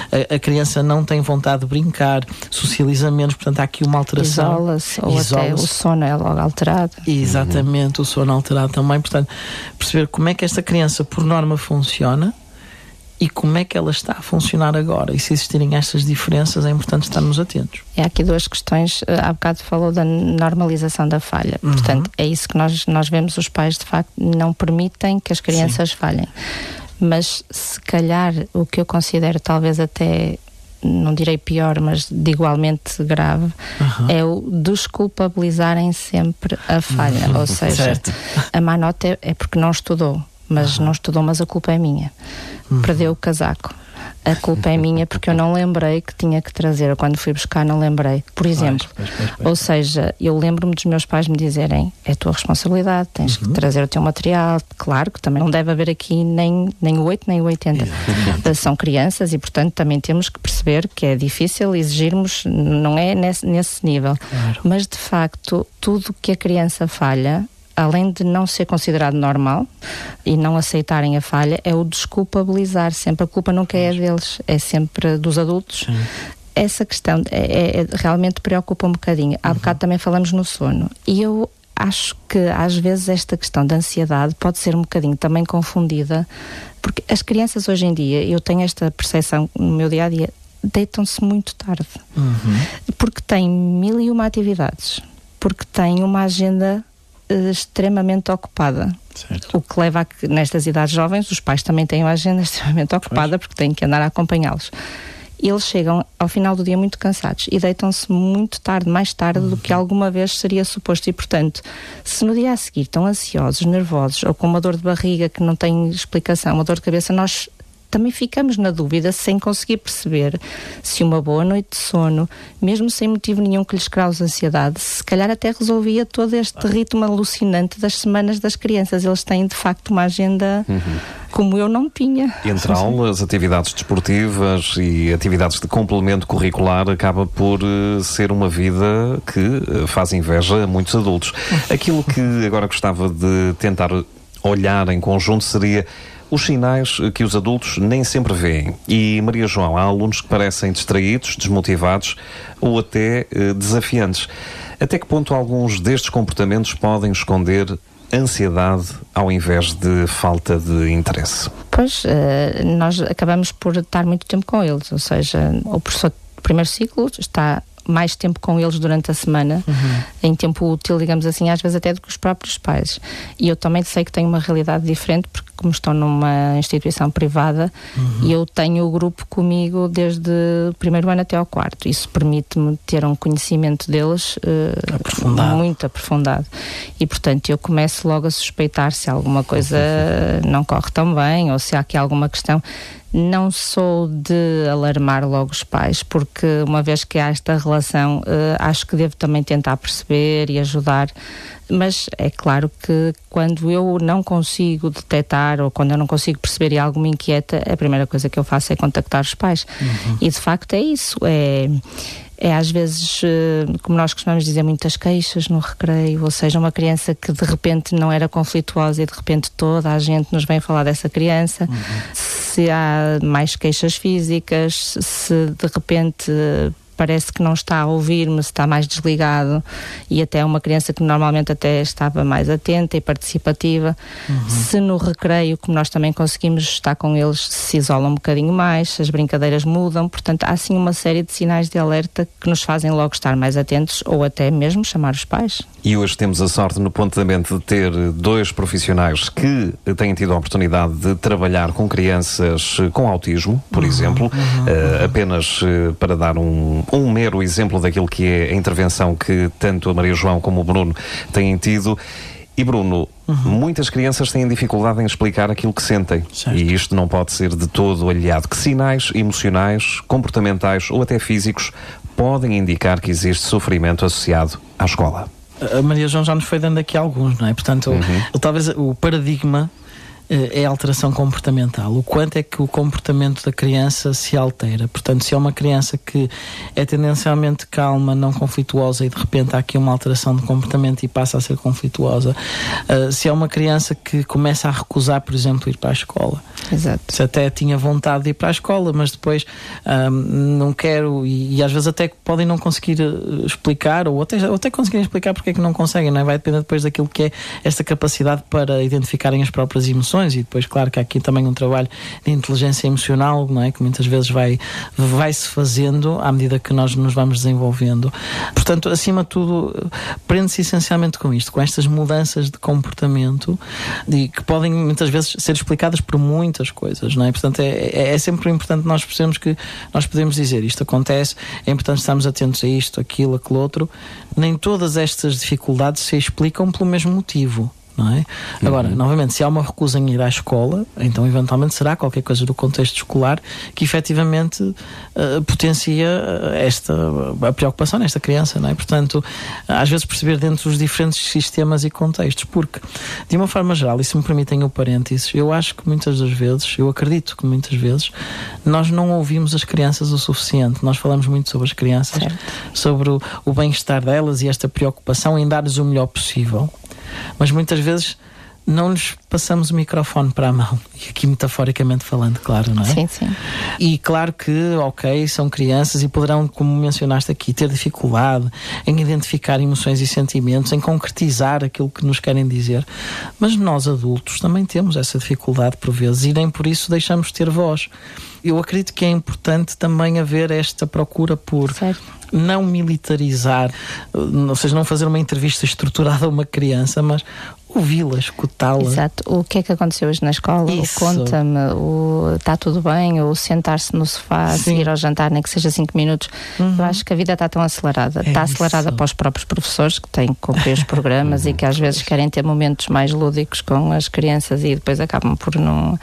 a criança não tem vontade de brincar, socializa menos, portanto há aqui uma alteração. Isola-se, ou até o sono é logo alterado. Exatamente, o sono alterado também, portanto, perceber como é que esta criança por norma funciona e como é que ela está a funcionar agora. E se existirem estas diferenças, é importante estarmos atentos. É aqui duas questões. Há bocado falou da normalização da falha. Portanto, é isso que nós vemos. Os pais, de facto, não permitem que as crianças falhem. Mas, se calhar, o que eu considero talvez até, não direi pior, mas de igualmente grave, é o desculpabilizarem sempre a falha. Ou seja, a má nota é porque não estudou. Mas não estudou, mas a culpa é minha. Perdeu o casaco. A culpa é minha porque eu não lembrei que tinha que trazer. Quando fui buscar não lembrei. Por exemplo. Ou seja, eu lembro-me dos meus pais me dizerem: é a tua responsabilidade, tens que trazer o teu material. Claro que também não deve haver aqui nem o 8 nem o 80. São crianças e, portanto, também temos que perceber que é difícil exigirmos, não é nesse nível. Claro. Mas, de facto, tudo que a criança falha, além de não ser considerado normal e não aceitarem a falha, é o desculpabilizar sempre. A culpa nunca é deles, é sempre dos adultos. Essa questão realmente preocupa um bocadinho. Há bocado também falamos no sono. E eu acho que às vezes esta questão da ansiedade pode ser um bocadinho também confundida, porque as crianças hoje em dia, eu tenho esta percepção no meu dia-a-dia, deitam-se muito tarde. Porque têm 1001 atividades. Porque têm uma agenda extremamente ocupada. Certo. O que leva a que nestas idades jovens os pais também têm uma agenda extremamente ocupada, porque têm que andar a acompanhá-los. E eles chegam ao final do dia muito cansados e deitam-se muito tarde, mais tarde do que alguma vez seria suposto. E, portanto, se no dia a seguir estão ansiosos, nervosos ou com uma dor de barriga que não tem explicação, uma dor de cabeça, nós também ficamos na dúvida, sem conseguir perceber se uma boa noite de sono, mesmo sem motivo nenhum que lhes cause ansiedade, se calhar até resolvia todo este ritmo alucinante das semanas das crianças. Eles têm, de facto, uma agenda como eu não tinha. Entre aulas, atividades desportivas e atividades de complemento curricular, acaba por ser uma vida que faz inveja a muitos adultos. Aquilo que agora gostava de tentar olhar em conjunto seria os sinais que os adultos nem sempre veem. E, Maria João, há alunos que parecem distraídos, desmotivados ou até desafiantes. Até que ponto alguns destes comportamentos podem esconder ansiedade ao invés de falta de interesse? Pois, nós acabamos por estar muito tempo com eles, ou seja, o professor do primeiro ciclo está mais tempo com eles durante a semana, em tempo útil, digamos assim, às vezes até do que os próprios pais. E eu também sei que tenho uma realidade diferente, porque como estou numa instituição privada, eu tenho o grupo comigo desde o primeiro ano até ao quarto. Isso permite-me ter um conhecimento deles muito aprofundado. E, portanto, eu começo logo a suspeitar se alguma coisa não corre tão bem, ou se há aqui alguma questão. Não sou de alarmar logo os pais, porque uma vez que há esta relação, acho que devo também tentar perceber e ajudar. Mas é claro que quando eu não consigo detectar ou quando eu não consigo perceber e algo me inquieta, a primeira coisa que eu faço é contactar os pais. E de facto é isso, é às vezes, como nós costumamos dizer, muitas queixas no recreio, ou seja, uma criança que de repente não era conflituosa e de repente toda a gente nos vem falar dessa criança. Se há mais queixas físicas, se de repente parece que não está a ouvir-me, se está mais desligado, e até uma criança que normalmente até estava mais atenta e participativa. Se no recreio, como nós também conseguimos estar com eles, se isolam um bocadinho mais, se as brincadeiras mudam. Portanto, há sim uma série de sinais de alerta que nos fazem logo estar mais atentos ou até mesmo chamar os pais. E hoje temos a sorte no Pontamente de ter dois profissionais que têm tido a oportunidade de trabalhar com crianças com autismo, por exemplo, apenas para dar um mero exemplo daquilo que é a intervenção que tanto a Maria João como o Bruno têm tido. E Bruno, muitas crianças têm dificuldade em explicar aquilo que sentem. Certo. E isto não pode ser de todo aliado. Que sinais emocionais, comportamentais ou até físicos podem indicar que existe sofrimento associado à escola? A Maria João já nos foi dando aqui alguns, não é? Portanto, talvez o paradigma é a alteração comportamental. O quanto é que o comportamento da criança se altera. Portanto, se é uma criança que é tendencialmente calma, não conflituosa, e de repente há aqui uma alteração de comportamento e passa a ser conflituosa. Se é uma criança que começa a recusar, por exemplo, ir para a escola. Exato. Se até tinha vontade de ir para a escola, mas depois não quero, e às vezes até podem não conseguir explicar, ou até conseguirem explicar porque é que não conseguem, não é? Vai depender depois daquilo que é esta capacidade para identificarem as próprias emoções, e depois, claro, que há aqui também um trabalho de inteligência emocional, não é? Que muitas vezes vai-se fazendo à medida que nós nos vamos desenvolvendo. Portanto, acima de tudo, prende-se essencialmente com isto, com estas mudanças de comportamento, e que podem muitas vezes ser explicadas por muitas coisas, não é? Portanto, é sempre importante nós percebermos que nós podemos dizer isto acontece, é importante estarmos atentos a isto, aquilo, aquele outro. Nem todas estas dificuldades se explicam pelo mesmo motivo, não é? Agora, novamente, se há uma recusa em ir à escola, então eventualmente será qualquer coisa do contexto escolar que efetivamente potencia a preocupação nesta criança, não é? Portanto, às vezes perceber dentro dos diferentes sistemas e contextos, porque, de uma forma geral, e se me permitem o parênteses, eu acho que muitas das vezes, eu acredito que muitas vezes, nós não ouvimos as crianças o suficiente. Nós falamos muito sobre as crianças, certo, sobre o bem-estar delas e esta preocupação em dar-lhes o melhor possível. Mas muitas vezes não lhes passamos o microfone para a mão, e aqui metaforicamente falando, claro, não é? Sim, sim. E claro que, ok, são crianças e poderão, como mencionaste aqui, ter dificuldade em identificar emoções e sentimentos, em concretizar aquilo que nos querem dizer, mas nós adultos também temos essa dificuldade por vezes, e nem por isso deixamos de ter voz. Eu acredito que é importante também haver esta procura por... Certo. Não militarizar, ou seja, não fazer uma entrevista estruturada a uma criança, mas ouvi-la, escutá-la. Exato. O que é que aconteceu hoje na escola? Conta-me, está tudo bem? Ou sentar-se no sofá, seguir ao jantar, nem que seja 5 minutos. Eu acho que a vida está tão acelerada. Está acelerada para os próprios professores, que têm que cumprir os programas e que às vezes querem ter momentos mais lúdicos com as crianças e depois acabam por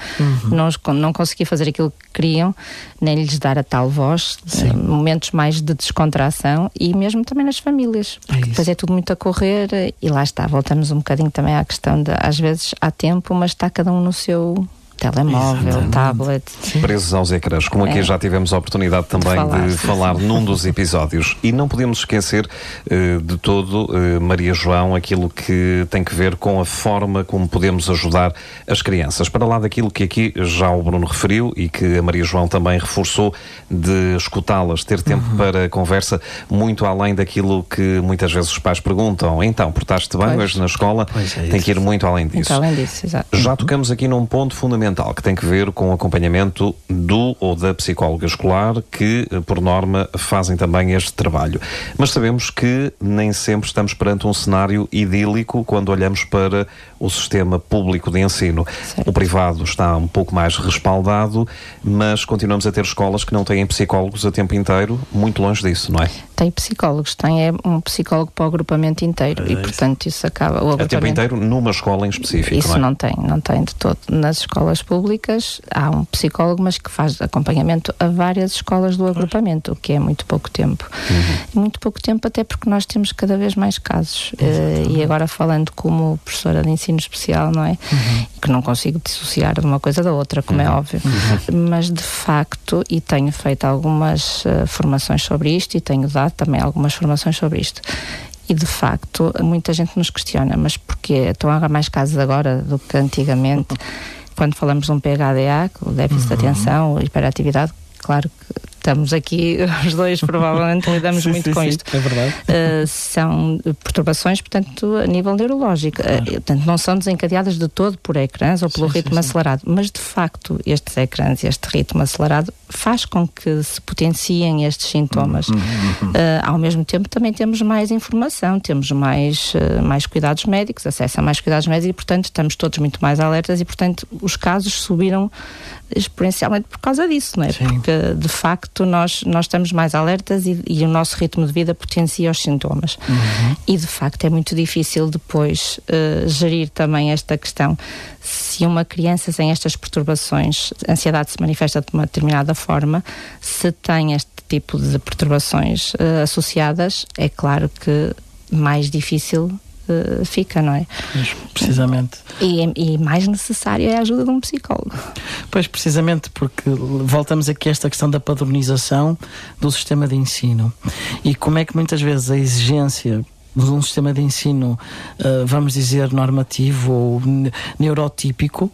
não conseguir fazer aquilo que queriam, nem lhes dar a tal voz. Momentos mais de descontração, e mesmo também nas famílias, porque depois é tudo muito a correr, e lá está, voltamos um bocadinho também à questão de, às vezes há tempo, mas está cada um no seu telemóvel, tablet. Presos aos ecrãs, como aqui já tivemos a oportunidade também de falar num dos episódios. E não podemos esquecer de todo, Maria João, aquilo que tem que ver com a forma como podemos ajudar as crianças. Para lá daquilo que aqui já o Bruno referiu e que a Maria João também reforçou, de escutá-las, ter tempo para a conversa, muito além daquilo que muitas vezes os pais perguntam. Então, portaste bem hoje na escola? Tem que ir muito além disso. Muito além disso, exato. Já tocamos aqui num ponto fundamental, que tem que ver com o acompanhamento do ou da psicóloga escolar, que, por norma, fazem também este trabalho. Mas sabemos que nem sempre estamos perante um cenário idílico quando olhamos para o sistema público de ensino. Certo. O privado está um pouco mais respaldado, mas continuamos a ter escolas que não têm psicólogos a tempo inteiro, muito longe disso, não é? Tem psicólogos, tem um psicólogo para o agrupamento inteiro, e portanto isso acaba... O a tempo inteiro numa escola em específico, isso não é? não tem de todo. Nas escolas públicas há um psicólogo, mas que faz acompanhamento a várias escolas do agrupamento, o que é muito pouco tempo. Muito pouco tempo, até porque nós temos cada vez mais casos. E agora falando como professora de ensino especial, não é? Que não consigo dissociar de uma coisa da outra, como é óbvio. Mas de facto, e tenho feito algumas formações sobre isto, e tenho dado também algumas formações sobre isto. E de facto, muita gente nos questiona, mas porquê? Estão a mais casos agora do que antigamente? Quando falamos de um PHDA, o déficit de atenção, hiperatividade, claro que estamos aqui, os dois provavelmente lidamos muito com isto. É verdade. São perturbações, portanto, a nível neurológico. Portanto, não são desencadeadas de todo por ecrãs ou pelo ritmo acelerado, mas de facto estes ecrãs e este ritmo acelerado faz com que se potenciem estes sintomas. Ao mesmo tempo também temos mais informação, temos mais cuidados médicos, acesso a mais cuidados médicos, e portanto estamos todos muito mais alertas, e portanto os casos subiram exponencialmente por causa disso, não é? Porque de facto nós estamos mais alertas e o nosso ritmo de vida potencia os sintomas. E de facto é muito difícil depois gerir também esta questão. Se uma criança tem estas perturbações, a ansiedade se manifesta de uma determinada forma, se tem este tipo de perturbações associadas, é claro que mais difícil fica, não é? Precisamente. E mais necessária é a ajuda de um psicólogo. Pois, precisamente, porque voltamos aqui a esta questão da padronização do sistema de ensino. E como é que muitas vezes a exigência de um sistema de ensino, vamos dizer, normativo ou neurotípico,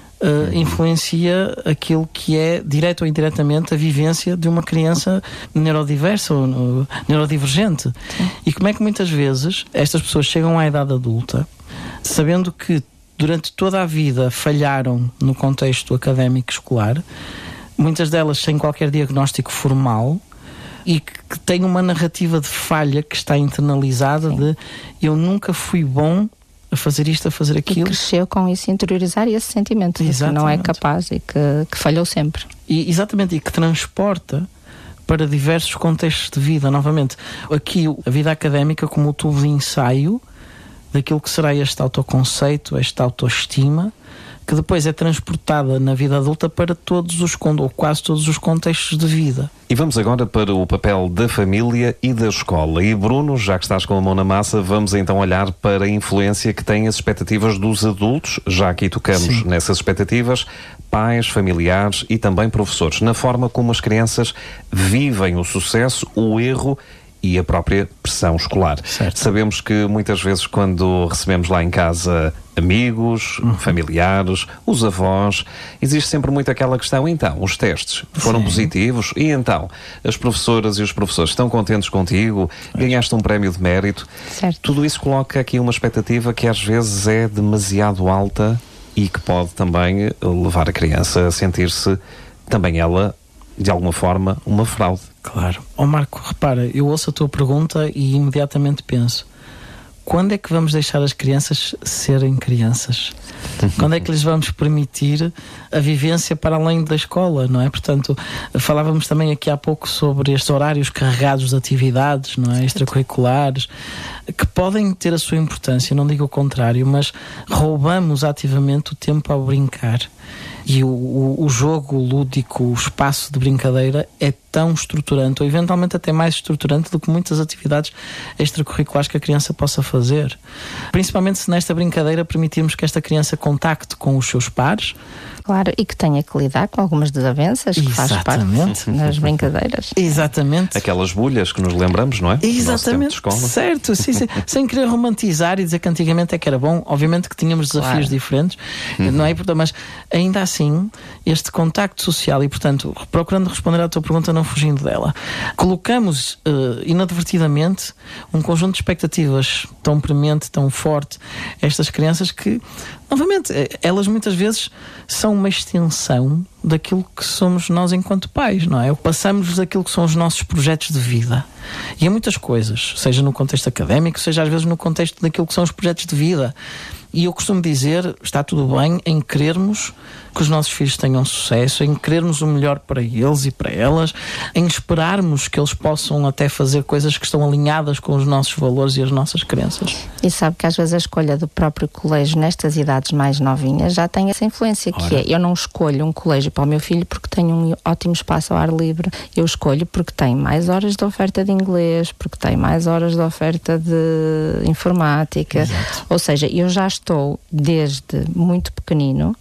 influencia aquilo que é, direto ou indiretamente, a vivência de uma criança neurodiversa ou neurodivergente. Sim. E como é que muitas vezes estas pessoas chegam à idade adulta sabendo que durante toda a vida falharam no contexto académico escolar, muitas delas sem qualquer diagnóstico formal, e que têm uma narrativa de falha que está internalizada. Sim. De eu nunca fui bom a fazer isto, a fazer aquilo. E cresceu com isso, interiorizar esse sentimento de que não é capaz e que falhou sempre. Exatamente, e que transporta para diversos contextos de vida. Novamente, aqui a vida académica como o tubo de ensaio daquilo que será este autoconceito, esta autoestima, que depois é transportada na vida adulta para todos os, ou quase todos os contextos de vida. E vamos agora para o papel da família e da escola. E Bruno, já que estás com a mão na massa, vamos então olhar para a influência que têm as expectativas dos adultos, já aqui tocamos Sim. nessas expectativas, pais, familiares e também professores, na forma como as crianças vivem o sucesso, o erro e a própria pressão escolar. Certo. Sabemos que muitas vezes quando recebemos lá em casa amigos, familiares, os avós, existe sempre muito aquela questão, então, os testes foram Sim. positivos, e então, as professoras e os professores estão contentes contigo, ganhaste um prémio de mérito. Certo. Tudo isso coloca aqui uma expectativa que às vezes é demasiado alta e que pode também levar a criança a sentir-se, também ela, de alguma forma, uma fraude. Claro. Marco, repara, eu ouço a tua pergunta e imediatamente penso, quando é que vamos deixar as crianças serem crianças? Quando é que lhes vamos permitir a vivência para além da escola, não é? Portanto, falávamos também aqui há pouco sobre estes horários carregados de atividades, não é? Extracurriculares, que podem ter a sua importância, não digo o contrário, mas roubamos ativamente o tempo ao brincar. E o jogo lúdico, o espaço de brincadeira é tão estruturante, ou eventualmente até mais estruturante do que muitas atividades extracurriculares que a criança possa fazer. Principalmente se nesta brincadeira permitirmos que esta criança contacte com os seus pares. Claro, e que tenha que lidar com algumas desavenças que faz parte nas brincadeiras. Exatamente. Aquelas bolhas que nos lembramos, não é? Exatamente, certo. Sim. Sem querer romantizar e dizer que antigamente é que era bom. Obviamente que tínhamos desafios diferentes, não é? Mas ainda assim, este contacto social e, portanto, procurando responder à tua pergunta, não fugindo dela, colocamos inadvertidamente um conjunto de expectativas tão premente, tão forte a estas crianças que, novamente, elas muitas vezes são uma extensão daquilo que somos nós enquanto pais, não é? Passamos daquilo que são os nossos projetos de vida. E há muitas coisas, seja no contexto académico, seja às vezes no contexto daquilo que são os projetos de vida. E eu costumo dizer, está tudo bem em querermos que os nossos filhos tenham sucesso, em querermos o melhor para eles e para elas, em esperarmos que eles possam até fazer coisas que estão alinhadas com os nossos valores e as nossas crenças. E sabe que às vezes a escolha do próprio colégio nestas idades mais novinhas já tem essa influência, que é, eu não escolho um colégio para o meu filho porque tem um ótimo espaço ao ar livre, eu escolho porque tem mais horas de oferta de inglês, porque tem mais horas de oferta de informática. Exato. Ou seja, eu já estou desde muito pequenino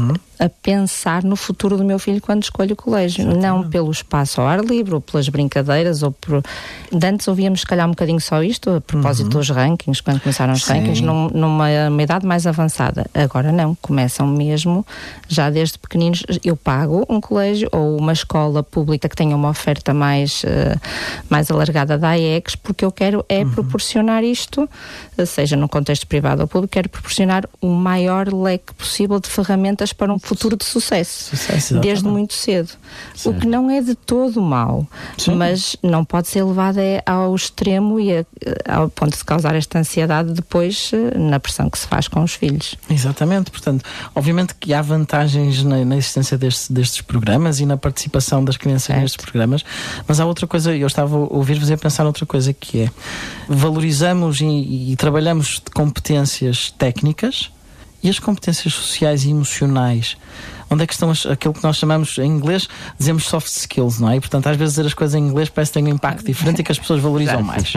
a pensar no futuro do meu filho quando escolho o colégio. Exatamente. Não pelo espaço ao ar livre ou pelas brincadeiras ou por... Antes ouvíamos se calhar um bocadinho só isto a propósito dos rankings, quando começaram os rankings numa idade mais avançada. Agora não, começam mesmo já desde pequeninos. Eu pago um colégio ou uma escola pública que tenha uma oferta mais alargada da AEX, porque eu quero proporcionar isto, seja no contexto privado ou público, quero proporcionar o maior leque possível de ferramentas para um futuro de sucesso desde muito cedo. Sim. O que não é de todo mau, mas não pode ser levado ao extremo e ao ponto de causar esta ansiedade depois na pressão que se faz com os filhos. Exatamente, portanto, obviamente que há vantagens na existência destes programas e na participação das crianças nestes programas, mas há outra coisa, eu estava a ouvir-vos a pensar outra coisa, que é, valorizamos e trabalhamos de competências técnicas e as competências sociais e emocionais, onde é que estão aquilo que nós chamamos em inglês, dizemos soft skills, não é? E, portanto, às vezes dizer as coisas em inglês parece que tem um impacto diferente e que as pessoas valorizam mais.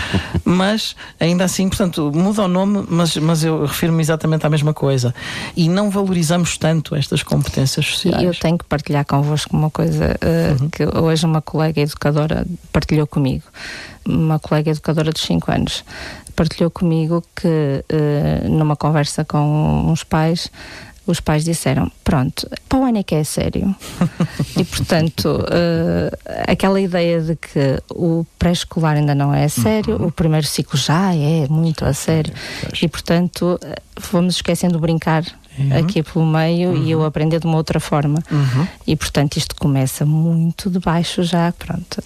Mas, ainda assim, portanto, muda o nome, mas eu refiro-me exatamente à mesma coisa. E não valorizamos tanto estas competências sociais. Eu tenho que partilhar convosco uma coisa que hoje uma colega educadora partilhou comigo. Uma colega educadora dos 5 anos partilhou comigo que numa conversa com uns pais, os pais disseram, pronto, para o ano é que é sério. E, portanto, aquela ideia de que o pré-escolar ainda não é sério, o primeiro ciclo já é muito a sério. E, portanto, fomos esquecendo de brincar aqui pelo meio e eu aprender de uma outra forma. E, portanto, isto começa muito de baixo já, pronto.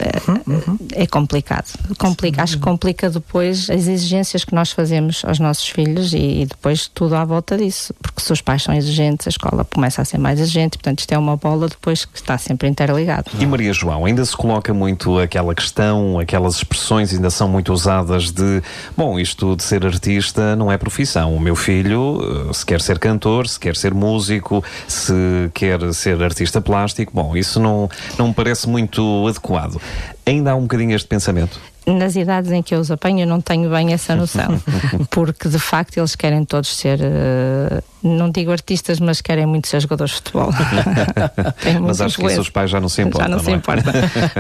É complicado. Acho que complica depois as exigências que nós fazemos aos nossos filhos e depois tudo à volta disso. Porque se os pais são exigentes, a escola começa a ser mais exigente, portanto, isto é uma bola depois que está sempre interligado. E Maria João, ainda se coloca muito aquela questão, aquelas expressões ainda são muito usadas de, bom, isto de ser artista não é profissão. O meu filho, se quer ser cantor, se quer ser músico, se quer ser artista plástico, bom, isso não me parece muito adequado. Ainda há um bocadinho este pensamento? Nas idades em que eu os apanho, eu não tenho bem essa noção. Porque, de facto, eles querem todos ser, não digo artistas, mas querem muito ser jogadores de futebol. Mas acho que isso os pais já não se importam. Já não se importam.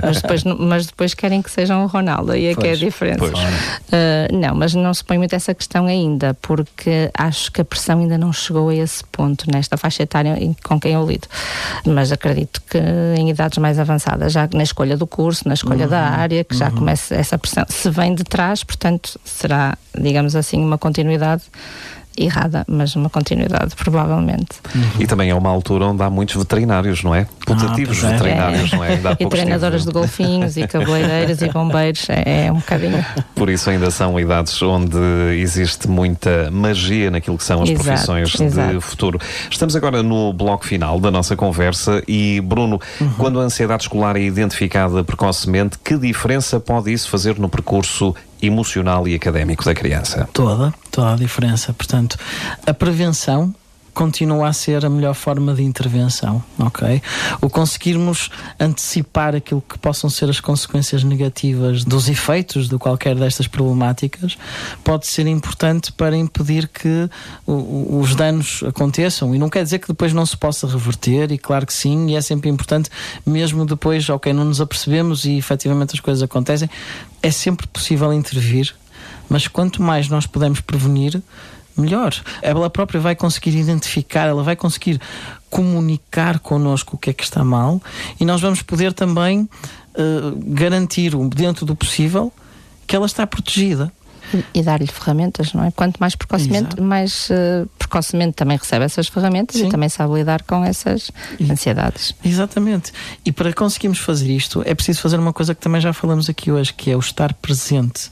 Mas depois querem que sejam o Ronaldo, e é que é a diferença. Não, mas não se põe muito essa questão ainda, porque acho que a pressão ainda não chegou a esse ponto, nesta faixa etária com quem eu lido. Mas acredito que em idades mais avançadas, já na escolha do curso, na escolha da área, que já começa essa pressão. Se vem de trás, portanto, será, digamos assim, uma continuidade errada, mas uma continuidade, provavelmente. E também é uma altura onde há muitos veterinários, não é? Putativos veterinários, não é? E treinadoras de golfinhos e cabeleireiras e bombeiros, é um bocadinho. Por isso ainda são idades onde existe muita magia naquilo que são as profissões de futuro. Estamos agora no bloco final da nossa conversa e, Bruno, quando a ansiedade escolar é identificada precocemente, que diferença pode isso fazer no percurso emocional e académico da criança? Toda a diferença. Portanto, a prevenção continua a ser a melhor forma de intervenção, ok? O conseguirmos antecipar aquilo que possam ser as consequências negativas dos efeitos de qualquer destas problemáticas pode ser importante para impedir que os danos aconteçam, e não quer dizer que depois não se possa reverter, e claro que sim, e é sempre importante, mesmo depois, ok, não nos apercebemos e efetivamente as coisas acontecem, é sempre possível intervir, mas quanto mais nós pudermos prevenir, melhor. Ela própria vai conseguir identificar, ela vai conseguir comunicar connosco o que é que está mal, e nós vamos poder também garantir, dentro do possível, que ela está protegida. E dar-lhe ferramentas, não é? Quanto mais precocemente, mais precocemente também recebe essas ferramentas. Sim. E também sabe lidar com essas ansiedades. Exatamente. E para conseguirmos fazer isto, é preciso fazer uma coisa que também já falamos aqui hoje, que é o estar presente.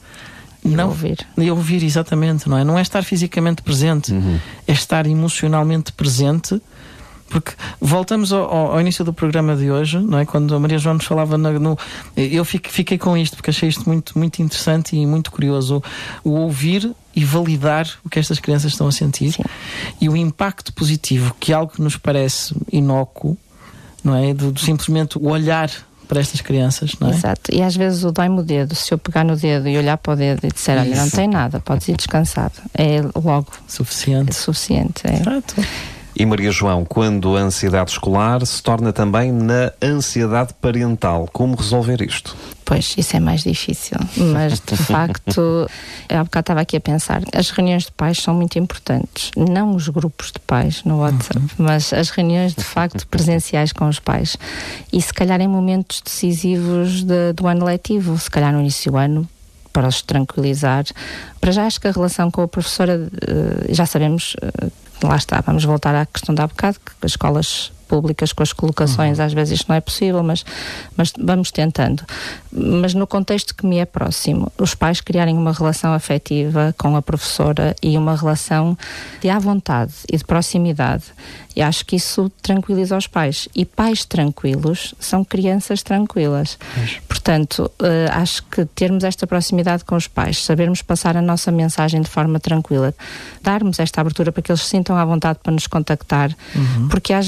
E ouvir, exatamente, não é? Não é estar fisicamente presente, é estar emocionalmente presente, porque voltamos ao início do programa de hoje, não é? Quando a Maria João nos falava eu fiquei com isto, porque achei isto muito, muito interessante e muito curioso, o ouvir e validar o que estas crianças estão a sentir. Sim. E o impacto positivo, que é algo que nos parece inócuo, não é? De simplesmente o olhar para estas crianças, não é? Exato, e às vezes dói-me o dedo. Se eu pegar no dedo e olhar para o dedo e disser, olha, não tem nada, podes ir descansado, é logo suficiente. Exato. E Maria João, quando a ansiedade escolar se torna também na ansiedade parental, como resolver isto? Pois, isso é mais difícil, mas de facto, há bocado estava aqui a pensar, as reuniões de pais são muito importantes, não os grupos de pais no WhatsApp, mas as reuniões de facto presenciais com os pais, e se calhar em momentos decisivos do ano letivo, se calhar no início do ano, para os tranquilizar. Para já acho que a relação com a professora, já sabemos, lá está, vamos voltar à questão de há bocado, que as escolas públicas com as colocações, às vezes isto não é possível, mas vamos tentando. Mas no contexto que me é próximo, os pais criarem uma relação afetiva com a professora e uma relação de à vontade e de proximidade. E acho que isso tranquiliza os pais. E pais tranquilos são crianças tranquilas. Portanto, acho que termos esta proximidade com os pais, sabermos passar a nossa mensagem de forma tranquila, darmos esta abertura para que eles se sintam à vontade para nos contactar, porque às vezes eu costumo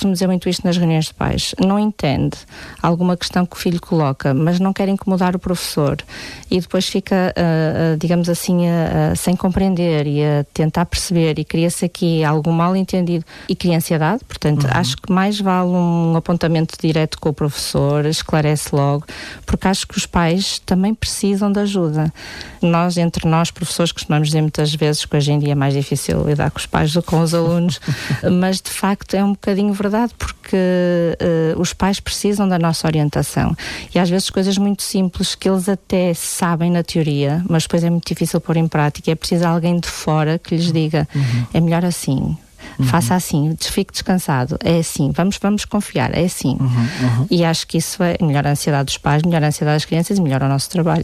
costumo dizer muito isto nas reuniões de pais, não entende alguma questão que o filho coloca, mas não quer incomodar o professor e depois fica, digamos assim, sem compreender e a tentar perceber, e cria-se aqui algum mal-entendido e cria ansiedade. Portanto, acho que mais vale um apontamento direto com o professor, esclarece logo, porque acho que os pais também precisam de ajuda. Nós, entre nós, professores, costumamos dizer muitas vezes que hoje em dia é mais difícil lidar com os pais do que com os alunos, mas de facto é um bocadinho verdade, porque os pais precisam da nossa orientação. E às vezes coisas muito simples que eles até sabem na teoria, mas depois é muito difícil pôr em prática. É preciso alguém de fora que lhes diga, é melhor assim. Faça assim, fique descansado, é assim, vamos confiar, é assim. E acho que isso melhora a ansiedade dos pais, melhora a ansiedade das crianças e melhora o nosso trabalho.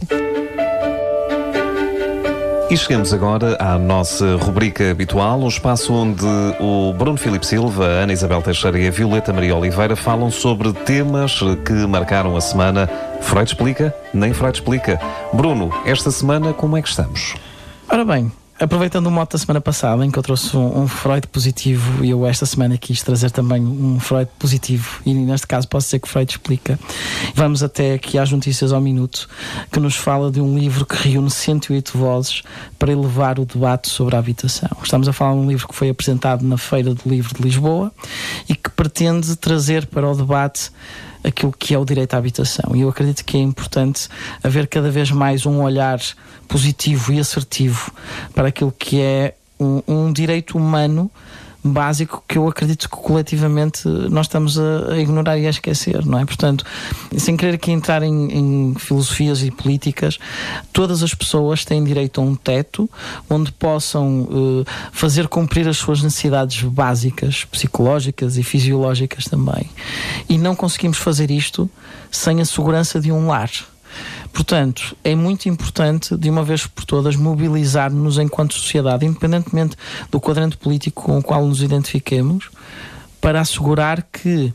E chegamos agora à nossa rubrica habitual, um espaço onde o Bruno Filipe Silva, a Ana Isabel Teixeira e a Violeta Maria Oliveira falam sobre temas que marcaram a semana. Freud explica? Nem Freud explica. Bruno, esta semana como é que estamos? Ora bem, aproveitando o mote da semana passada, em que eu trouxe um Freud positivo, e eu esta semana quis trazer também um Freud positivo, e neste caso posso dizer que Freud explica. Vamos até aqui às notícias ao minuto, que nos fala de um livro que reúne 108 vozes para elevar o debate sobre a habitação. Estamos a falar de um livro que foi apresentado na Feira do Livro de Lisboa e que pretende trazer para o debate aquilo que é o direito à habitação. E eu acredito que é importante haver cada vez mais um olhar positivo e assertivo para aquilo que é um direito humano básico que eu acredito que coletivamente nós estamos a ignorar e a esquecer, não é? Portanto, sem querer aqui entrar em filosofias e políticas, todas as pessoas têm direito a um teto onde possam fazer cumprir as suas necessidades básicas, psicológicas e fisiológicas também. E não conseguimos fazer isto sem a segurança de um lar. Portanto, é muito importante, de uma vez por todas, mobilizar-nos enquanto sociedade, independentemente do quadrante político com o qual nos identifiquemos, para assegurar que,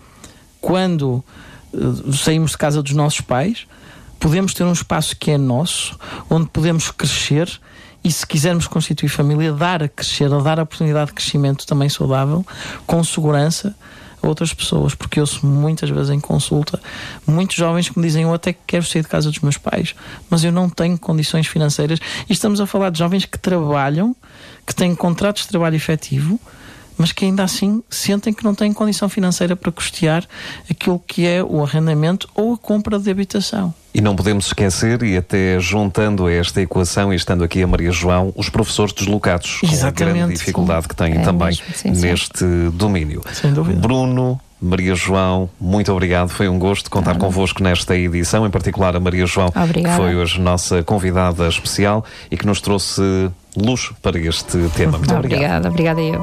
quando saímos de casa dos nossos pais, podemos ter um espaço que é nosso, onde podemos crescer e, se quisermos constituir família, dar a crescer, a dar a oportunidade de crescimento também saudável, com segurança, a outras pessoas, porque eu ouço muitas vezes em consulta muitos jovens que me dizem: eu até quero sair de casa dos meus pais, mas eu não tenho condições financeiras. E estamos a falar de jovens que trabalham, que têm contratos de trabalho efetivo, mas que ainda assim sentem que não têm condição financeira para custear aquilo que é o arrendamento ou a compra de habitação. E não podemos esquecer, e até juntando a esta equação e estando aqui a Maria João, os professores deslocados, com a grande dificuldade que têm também neste domínio. Sem dúvida. Bruno, Maria João, muito obrigado. Foi um gosto contar convosco nesta edição, em particular a Maria João, Obrigada. Que foi hoje nossa convidada especial e que nos trouxe luz para este tema. Muito obrigado. Obrigada eu.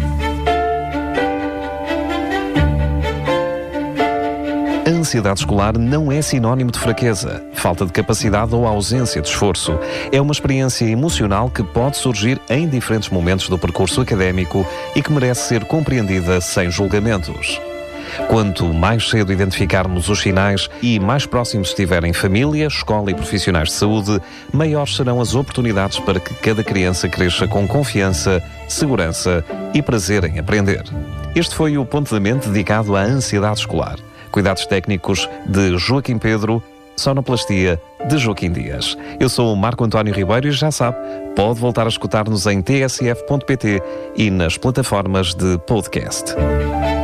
A ansiedade escolar não é sinónimo de fraqueza, falta de capacidade ou ausência de esforço. É uma experiência emocional que pode surgir em diferentes momentos do percurso académico e que merece ser compreendida sem julgamentos. Quanto mais cedo identificarmos os sinais e mais próximos estiverem família, escola e profissionais de saúde, maiores serão as oportunidades para que cada criança cresça com confiança, segurança e prazer em aprender. Este foi o Ponto da Mente dedicado à ansiedade escolar. Cuidados técnicos de Joaquim Pedro, sonoplastia de Joaquim Dias. Eu sou o Marco António Ribeiro e já sabe, pode voltar a escutar-nos em tsf.pt e nas plataformas de podcast.